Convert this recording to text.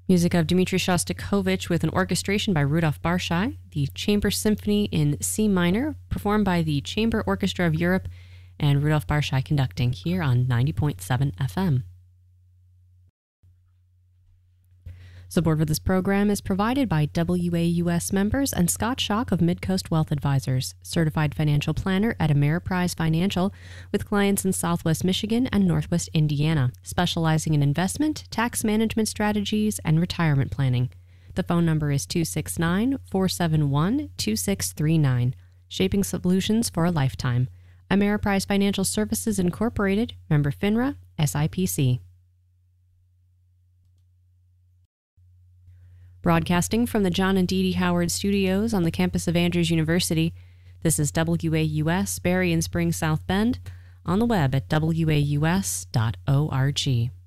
Music of Dmitri Shostakovich with an orchestration by Rudolf Barshai, the Chamber Symphony in C minor, performed by the Chamber Orchestra of Europe, and Rudolf Barshai conducting here on 90.7 FM. Support for this program is provided by WAUS members and Scott Schock of Midcoast Wealth Advisors, certified financial planner at Ameriprise Financial, with clients in Southwest Michigan and Northwest Indiana, specializing in investment, tax management strategies, and retirement planning. The phone number is 269-471-2639. Shaping solutions for a lifetime. Ameriprise Financial Services Incorporated, member FINRA, SIPC. Broadcasting from the John and Dee Dee Howard Studios on the campus of Andrews University, this is WAUS, Berry and Spring, South Bend, on the web at waus.org.